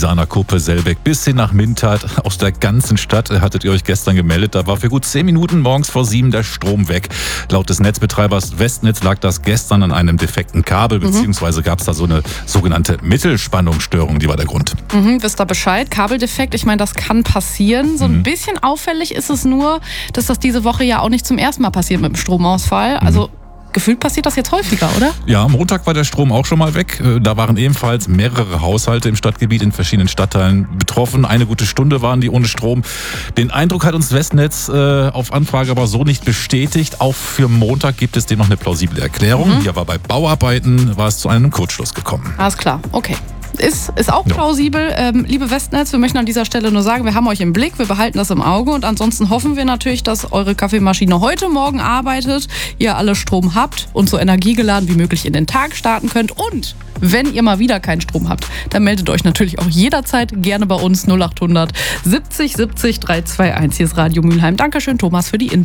Isarner Kuppe, Selbeck bis hin nach Mintat. Aus der ganzen Stadt hattet ihr euch gestern gemeldet. Da war für gut 10 Minuten morgens vor 7 der Strom weg. Laut des Netzbetreibers Westnetz lag das gestern an einem defekten Kabel, beziehungsweise gab es da so eine sogenannte Mittelspannungsstörung, die war der Grund. Wisst ihr Bescheid? Kabeldefekt, ich meine, das kann passieren. So ein bisschen auffällig ist es nur, dass das diese Woche ja auch nicht zum ersten Mal passiert mit dem Stromausfall. Also gefühlt passiert das jetzt häufiger, oder? Ja, am Montag war der Strom auch schon mal weg. Da waren ebenfalls mehrere Haushalte im Stadtgebiet in verschiedenen Stadtteilen betroffen. Eine gute Stunde waren die ohne Strom. Den Eindruck hat uns Westnetz auf Anfrage aber so nicht bestätigt. Auch für Montag gibt es dem noch eine plausible Erklärung. Hier war bei Bauarbeiten war es zu einem Kurzschluss gekommen. Alles klar, okay. Ist auch plausibel. Liebe Westnetz, wir möchten an dieser Stelle nur sagen, wir haben euch im Blick, wir behalten das im Auge und ansonsten hoffen wir natürlich, dass eure Kaffeemaschine heute Morgen arbeitet, ihr alle Strom habt und so energiegeladen wie möglich in den Tag starten könnt. Und wenn ihr mal wieder keinen Strom habt, dann meldet euch natürlich auch jederzeit gerne bei uns 0800 70 70 321. Hier ist Radio Mülheim. Dankeschön, Thomas, für die Info.